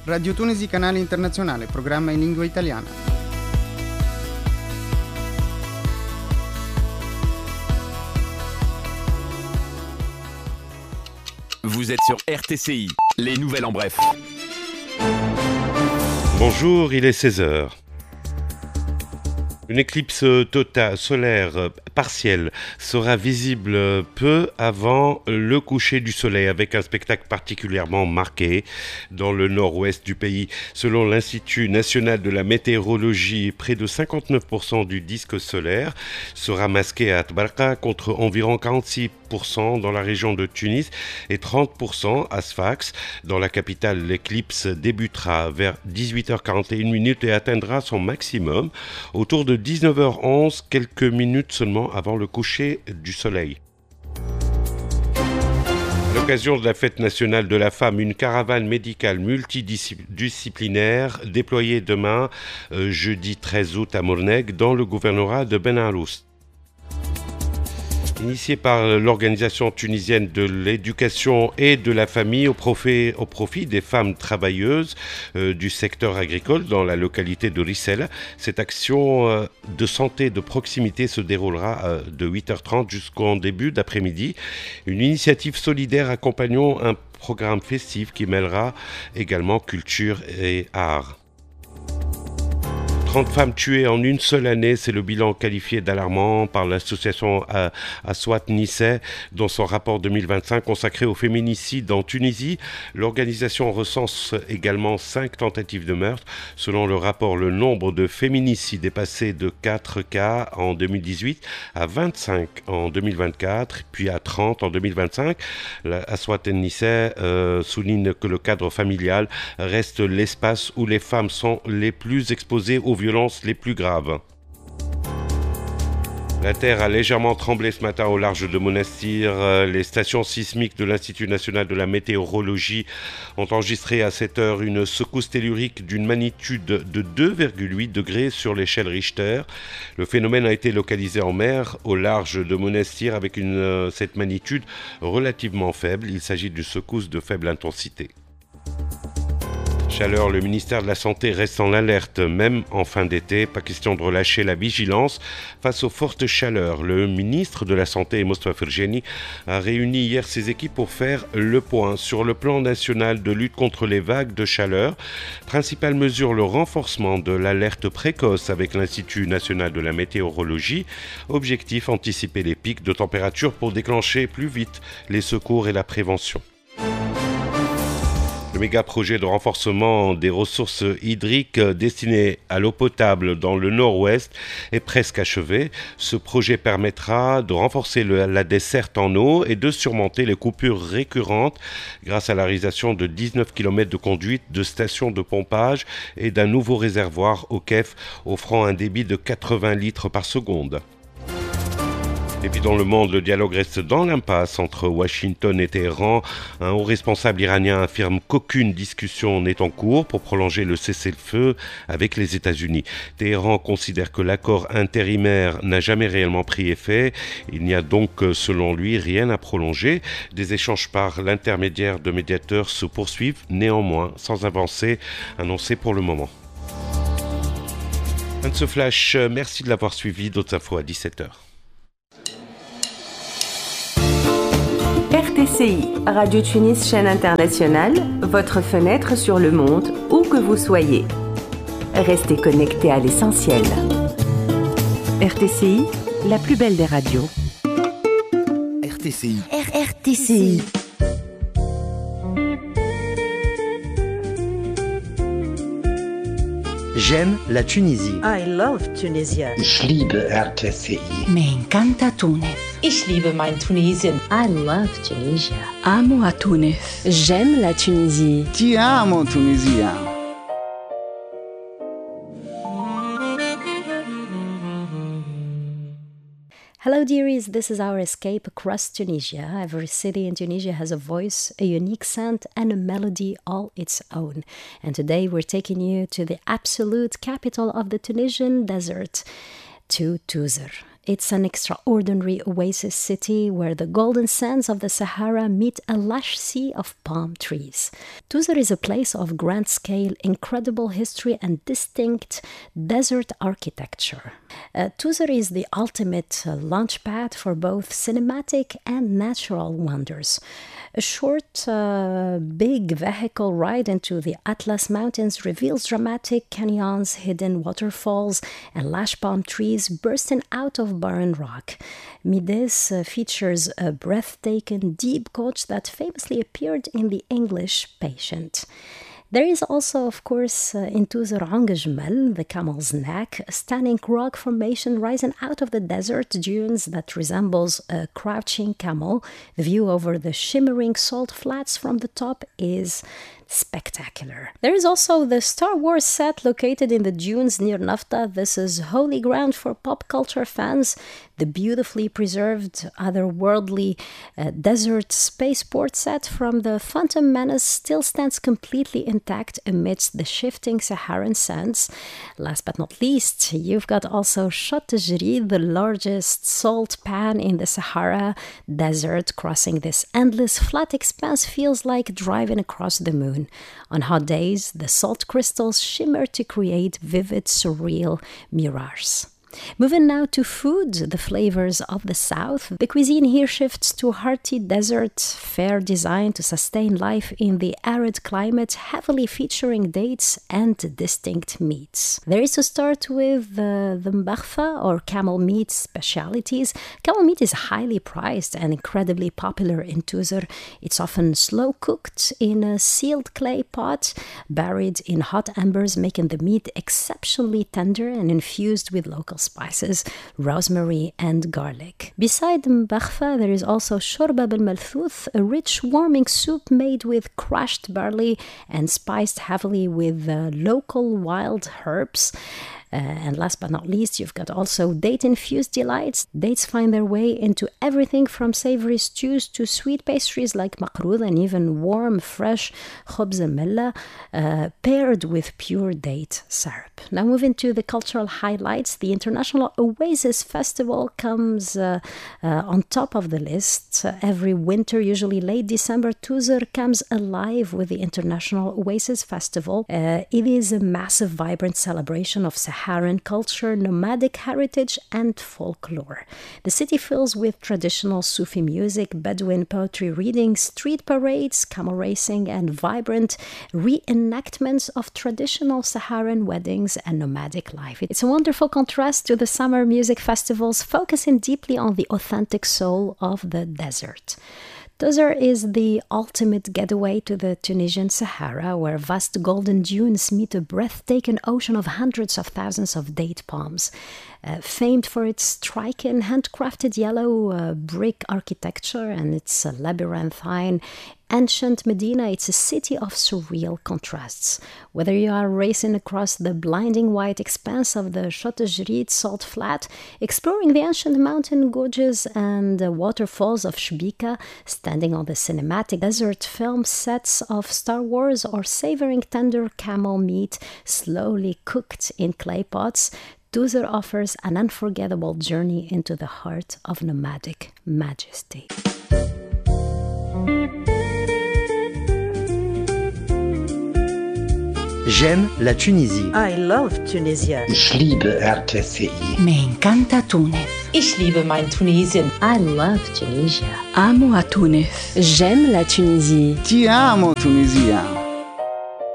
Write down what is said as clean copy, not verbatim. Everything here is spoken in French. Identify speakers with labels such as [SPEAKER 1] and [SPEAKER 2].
[SPEAKER 1] Radio Tunisi Canale Internazionale, programma in lingua italiana.
[SPEAKER 2] Vous êtes sur RTCI, les nouvelles en bref.
[SPEAKER 3] Bonjour, il est 16h. Une éclipse solaire partielle sera visible peu avant le coucher du soleil, avec un spectacle particulièrement marqué dans le nord-ouest du pays. Selon l'Institut national de la météorologie, près de 59% du disque solaire sera masqué à Tbarka, contre environ 46% dans la région de Tunis et 30% à Sfax. Dans la capitale, l'éclipse débutera vers 18h41 et atteindra son maximum autour de 19h11, quelques minutes seulement avant le coucher du soleil. À l'occasion de la fête nationale de la femme, une caravane médicale multidisciplinaire déployée demain, jeudi 13 août à Mourneg, dans le gouvernorat de Ben Arous. Initiée par l'Organisation tunisienne de l'éducation et de la famille au profit des femmes travailleuses du secteur agricole dans la localité de Rissel, cette action de santé de proximité se déroulera de 8h30 jusqu'en début d'après-midi. Une initiative solidaire accompagnant un programme festif qui mêlera également culture et art. 30 femmes tuées en une seule année, c'est le bilan qualifié d'alarmant par l'association Aswat Nisseh dans son rapport 2025 consacré au féminicide en Tunisie. L'organisation recense également 5 tentatives de meurtre. Selon le rapport, le nombre de féminicides est passé de 4 cas en 2018 à 25 en 2024, puis à 30 en 2025. Aswat Nisseh souligne que le cadre familial reste l'espace où les femmes sont les plus exposées aux violences les plus graves. La terre a légèrement tremblé ce matin au large de Monastir. Les stations sismiques de l'Institut national de la météorologie ont enregistré à cette heure une secousse tellurique d'une magnitude de 2,8 degrés sur l'échelle Richter. Le phénomène a été localisé en mer au large de Monastir avec cette magnitude relativement faible. Il s'agit d'une secousse de faible intensité. Chaleur, le ministère de la Santé reste en alerte, même en fin d'été. Pas question de relâcher la vigilance face aux fortes chaleurs. Le ministre de la Santé, Mostafa Ferjeni, a réuni hier ses équipes pour faire le point sur le plan national de lutte contre les vagues de chaleur. Principale mesure, le renforcement de l'alerte précoce avec l'Institut national de la météorologie. Objectif, anticiper les pics de température pour déclencher plus vite les secours et la prévention. Le méga-projet de renforcement des ressources hydriques destiné à l'eau potable dans le nord-ouest est presque achevé. Ce projet permettra de renforcer la desserte en eau et de surmonter les coupures récurrentes grâce à la réalisation de 19 km de conduite, de stations de pompage et d'un nouveau réservoir au KEF offrant un débit de 80 litres par seconde. Et puis dans le monde, le dialogue reste dans l'impasse entre Washington et Téhéran. Un haut responsable iranien affirme qu'aucune discussion n'est en cours pour prolonger le cessez-le-feu avec les États-Unis. Téhéran considère que l'accord intérimaire n'a jamais réellement pris effet. Il n'y a donc, selon lui, rien à prolonger. Des échanges par l'intermédiaire de médiateurs se poursuivent, néanmoins sans avancée annoncée pour le moment. Fin de ce flash, merci de l'avoir suivi. D'autres infos à 17h.
[SPEAKER 4] RTCI, Radio Tunis, chaîne internationale, votre fenêtre sur le monde, où que vous soyez. Restez connectés à l'essentiel. RTCI, la plus belle des radios.
[SPEAKER 5] RTCI.
[SPEAKER 6] RTCI.
[SPEAKER 5] J'aime la Tunisie.
[SPEAKER 7] I love Tunisia.
[SPEAKER 8] Ich liebe RTCI.
[SPEAKER 6] Me encanta Tunis.
[SPEAKER 7] Ich liebe mein Tunesien.
[SPEAKER 6] I love Tunisia.
[SPEAKER 9] Amo a Tunis.
[SPEAKER 10] J'aime la Tunisie.
[SPEAKER 1] Ti amo, Tunisia.
[SPEAKER 10] Hello dearies, this is our escape across Tunisia. Every city in Tunisia has a voice, a unique scent, and a melody all its own. And today we're taking you to the absolute capital of the Tunisian desert, to Tuzr. It's an extraordinary oasis city where the golden sands of the Sahara meet a lush sea of palm trees. Tuzar is a place of grand scale, incredible history, and distinct desert architecture. Tuzar is the ultimate launchpad for both cinematic and natural wonders. A short, big vehicle ride into the Atlas Mountains reveals dramatic canyons, hidden waterfalls, and lush palm trees bursting out of barren rock. Mides features a breathtaking deep gorge that famously appeared in The English Patient. There is also, of course, in Tuzar Ang Jmal, the Camel's Neck, a stunning rock formation rising out of the desert dunes that resembles a crouching camel. The view over the shimmering salt flats from the top is spectacular. There is also the Star Wars set located in the dunes near Nafta. This is holy ground for pop culture fans. The beautifully preserved, otherworldly desert spaceport set from the Phantom Menace still stands completely intact amidst the shifting Saharan sands. Last but not least, you've got also Chott Jrid, the largest salt pan in the Sahara Desert. Crossing this endless flat expanse feels like driving across the moon. On hot days, the salt crystals shimmer to create vivid, surreal mirages. Moving now to food, the flavors of the south. The cuisine here shifts to hearty desert fare designed to sustain life in the arid climate, heavily featuring dates and distinct meats. There is to start with the mbaghfa, or camel meat specialities. Camel meat is highly prized and incredibly popular in Tuzar. It's often slow cooked in a sealed clay pot, buried in hot embers, making the meat exceptionally tender and infused with local spices, rosemary and garlic. Beside mbaghfa, there is also shorba bil-malthuth, a rich warming soup made with crushed barley and spiced heavily with local wild herbs. And last but not least, you've got also date-infused delights. Dates find their way into everything from savory stews to sweet pastries like makrud, and even warm, fresh khubz milla, paired with pure date syrup. Now moving to the cultural highlights, the International Oasis Festival comes on top of the list. Every winter, usually late December, Tuzar comes alive with the International Oasis Festival. It is a massive, vibrant celebration of Saharan culture, nomadic heritage, and folklore. The city fills with traditional Sufi music, Bedouin poetry readings, street parades, camel racing, and vibrant reenactments of traditional Saharan weddings and nomadic life. It's a wonderful contrast to the summer music festivals, focusing deeply on the authentic soul of the desert. Tuzar is the ultimate getaway to the Tunisian Sahara, where vast golden dunes meet a breathtaking ocean of hundreds of thousands of date palms. Famed for its striking, handcrafted yellow brick architecture and its labyrinthine ancient Medina, it's a city of surreal contrasts. Whether you are racing across the blinding white expanse of the Chott Jrid salt flat, exploring the ancient mountain gorges and waterfalls of Shbika, standing on the cinematic desert film sets of Star Wars, or savoring tender camel meat slowly cooked in clay pots, Tuzar offers an unforgettable journey into the heart of nomadic majesty.
[SPEAKER 5] J'aime la Tunisie.
[SPEAKER 7] I love Tunisia.
[SPEAKER 8] Ich liebe RTCI.
[SPEAKER 6] Me encanta Túnez.
[SPEAKER 7] Ich liebe mein Tunesien.
[SPEAKER 6] I love Tunisia.
[SPEAKER 4] Amo a Tunis. J'aime la Tunisie.
[SPEAKER 1] Ti amo, Tunisia.